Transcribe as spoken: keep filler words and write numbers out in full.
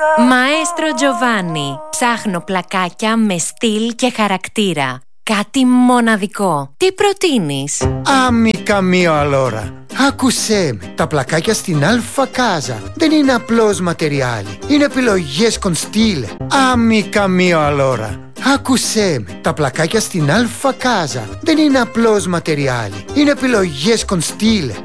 Μαέστρο Τζοβάνι. Ψάχνω πλακάκια με στυλ και χαρακτήρα. Κάτι μοναδικό. Τι προτείνεις? Amica mio allora, άκουσέ με. Τα πλακάκια στην Αλφα Κάζα δεν είναι απλώς ματεριάλι. Είναι επιλογές con stile. Amica mio allora, άκουσέ με. Τα πλακάκια στην Αλφα Κάζα δεν είναι απλώς ματεριάλι. Είναι επιλογές con stile.